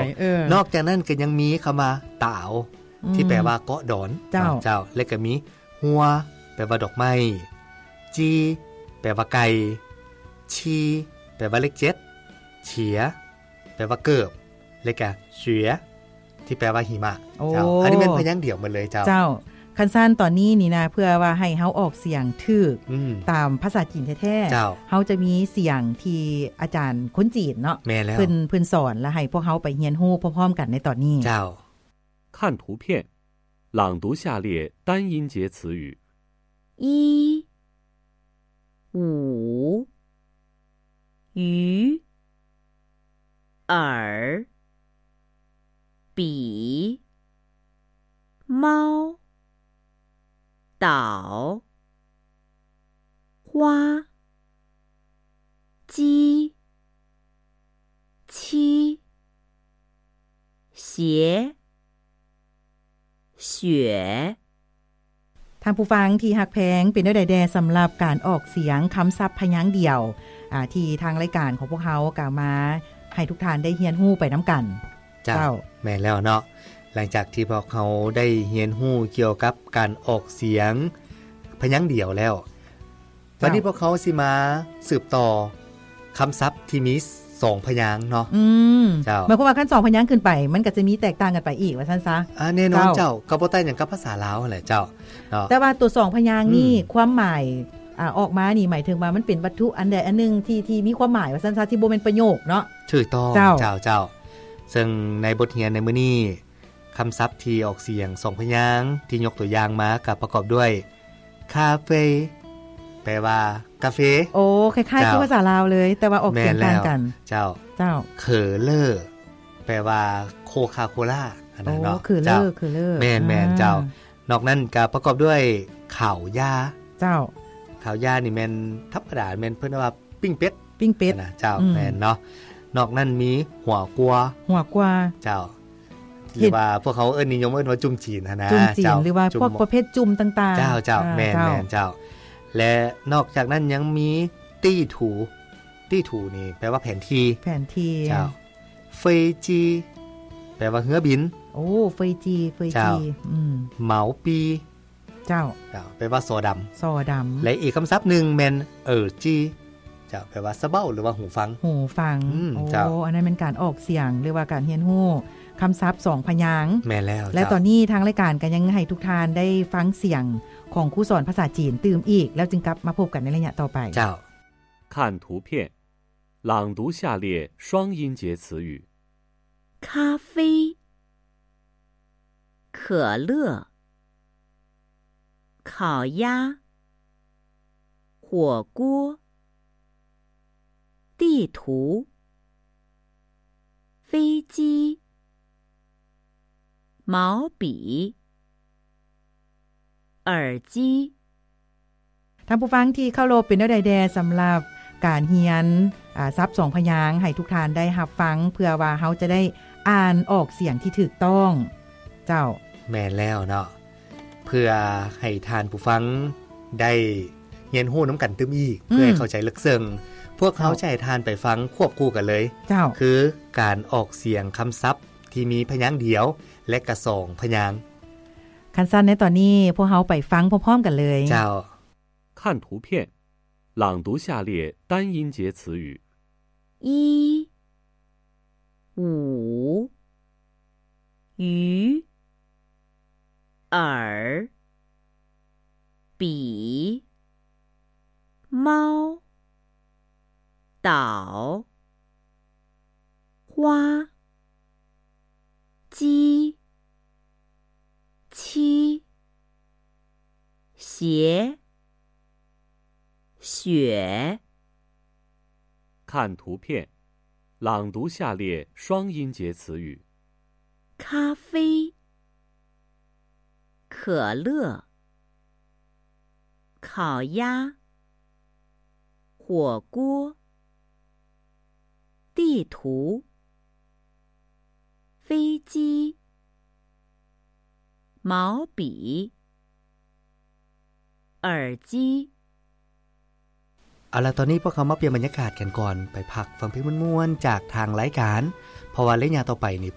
นอกจากนั้นก็ยังมีคำว่าตาวที่แปลว่าเกาะดอนเจ้าและก็มีหัวแปลว่าดอกไม้จีแปลว่าไก่ชีแปลว่าเลข7เฉียแปลว่าเกิบและก็เสือที่แปลว่าหิมะเจ้าอันนี้เป็นพยัญชนะเดี่ยวหมดเลยเจ้าคันสั้นตอนนี้นี่นะเพื่อว่าให้เฮาออกเสียงถูกตามภาษาจีนแท้ๆเฮาจะมีเสียงที่อาจารย์คนจีนเนาะเพิ่นสอนแล้วให้พวกเฮาไปเรียนรู้พร้อมๆกันในตอนนี้เจ้า看图片朗读下列单音节词语一五鱼耳比猫岛花鸡七鞋雪ทางผู้ฟังที่หักแพงเป็นได้แดสำหรับการออกเสียงคำศัพท์พยางค์เดียวที่ทางรายการของพวกเขากล่าวมาให้ทุกท่านได้เรียนรู้ไปน้ำกันเจ้าแม่แล้วเนาะหลังจากที่พวกเขาได้เรียนรู้เกี่ยวกับการออกเสียงพยางค์เดียวแล้ววันนี้พวกเขาสิมาสืบต่อคำศัพท์ที่มี2พยางค์เนาะเจ้าหมายความว่าขั้น2พยางค์ขึ้นไปมันก็จะมีแตกต่างกันไปอีกว่าซั่นซะแน่นอนเจ้าก็บ่ต่างหยังกับภาษาลาวนั่นแหละเจ้าเนาะแต่ว่าตัว2พยางค์นี่ความหมายออกมานี่หมายถึงว่ามันเป็นวัตถุอันใดอันนึงที่มีความหมายว่าซั่นซะที่บ่แม่นประโยคเนาะถูกต้องเจ้าซึ่งในบทเรียนในมื้อนี้คำศัพท์ที่ออกเสียง2พยางค์ที่ยกตัวอย่างมาก็ประกอบด้วยคาเฟ่แปลว่ากาแฟโอ้คล้ายๆกับภาษาลาวเลยแต่ว่าออกเสียงต่างกันเจ้าเคอเลอร์แปลว่าโคคาโคล่าอันนั้นเนาะเคอเลอร์แม่นเจ้านอกนั้นก็ประกอบด้วยข้าวยาเจ้าข้าวยานี่แม่นธรรมดาแม่นเพิ่นว่าปิ้งเป็ดนะเจ้าแม่นเนาะนอกนั้นมีหัวกัวเจ้าหรือว่าพวกเขานิยมเอิ้นว่าจุ่มจีนนะเจ้าหรือว่าพวกประเภทจุ่มต่างๆเจ้าแม่นเจ้าและนอกจากนั้นยังมีตี้ถูนี่แปลว่าแผนที่เจ้าเฟยจีแปลว่าเรือบินโอ้เฟยจีเหมาปีเจ้าแปลว่าซอดำและอีกคำศัพท์หนึ่งแมนจีเจ้าแปลว่าสะเบ้าหรือว่าหูฟังโอ้อันนั้นเป็นการออกเสียงหรือว่าการเรียนรู้คำศัพท์2พยางค์แม่แล้วและตอนนี้ทางรายการก็ยังให้ทุกท่านได้ฟังเสียงของครูสอนภาษาจีนตื่มอีกแล้วจึงกลับมาพบกันในระยะต่อไปเจ้า看图片朗读下列双音节词语咖啡可乐烤鸭火锅地图飞机毛笔耳机ท่านผู้ฟังที่เข้ารบเป็นได้แดสำหรับการเรียนศัพท์2พยางค์ให้ทุกท่านได้รับฟังเพื่อว่าเฮาจะได้อ่านออกเสียงที่ถูกต้องเจ้าแม่นแล้วเนาะเพื่อให้ท่านผู้ฟังได้เรียนรู้นำกันตึมอีกเพื่อให้เข้าใจลึกซึ้งพวกเขาจะให้ท่านไปฟังควบคู่กันเลยคือการออกเสียงคำศัพท์ที่มีพยางค์เดียวและก็2พยางค์คันสั้นในตอนนี้พวกเฮาไปฟังพร้อมๆกันเลยเจ้า看图片朗读下列单音节词语一五鱼耳比猫岛花鸡七鞋雪看图片朗读下列双音节词语咖啡可乐烤鸭火锅地图飞机毛笔耳机เอาล่ะตอนนี้พวกเขามาเปลี่ยนบรรยากาศกันก่อนไปพักฟังเพลงม่วนๆจากทางรายการเพราะว่าระยะต่อไปนี่